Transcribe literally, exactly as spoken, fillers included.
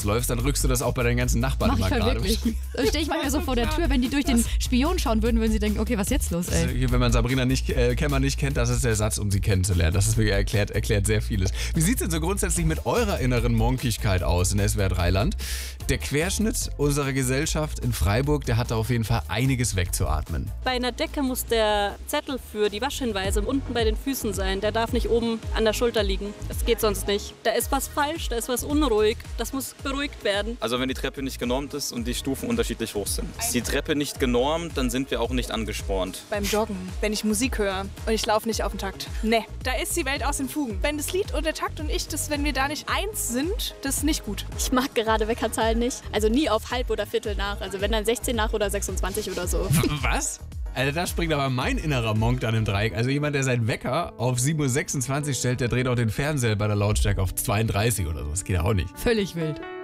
losläufst, dann rückst du das auch bei deinen ganzen Nachbarn Mach immer ich halt gerade. wirklich. Da stehe ich manchmal so vor der Tür, wenn die durch den Spion schauen würden, würden sie denken, okay, was ist jetzt los, ey? Also, wenn man Sabrina nicht, äh, Kemmer nicht kennt, das ist der Satz, um sie kennenzulernen. Das ist wirklich erklärt, erklärt sehr vieles. Wie sieht es denn so grundsätzlich mit eurer inneren Monkigkeit aus in S W R drei Land? Der Querschnitt unserer Gesellschaft in Freiburg, der hat da auf jeden Fall einiges wegzuatmen. Bei einer Decke muss der Zettel für die Waschhinweise unten bei den Füßen sein. Der darf nicht oben an der Schulter liegen. Das geht sonst nicht. Da ist was falsch, da ist was unruhig. Das muss beruhigt werden. Also wenn die Treppe nicht genormt ist und die Stufen unterschiedlich hoch sind. Ist die Treppe nicht genormt, dann sind wir auch nicht angespornt. Beim Joggen, wenn ich Musik höre und ich laufe nicht auf den Takt. Nee, da ist die Welt aus den Fugen. Wenn das Lied und der Takt und ich, das, wenn wir da nicht eins sind, das ist nicht gut. Ich mag gerade Weckerzahlen nicht. Also nie auf halb oder Viertel nach. Also wenn dann sechzehn nach oder sechsundzwanzig oder so. Was? Also da springt aber mein innerer Monk dann im Dreieck. Also jemand, der seinen Wecker auf sieben Uhr sechsundzwanzig stellt, der dreht auch den Fernseher bei der Lautstärke auf zweiunddreißig oder so. Das geht ja auch nicht. Völlig wild.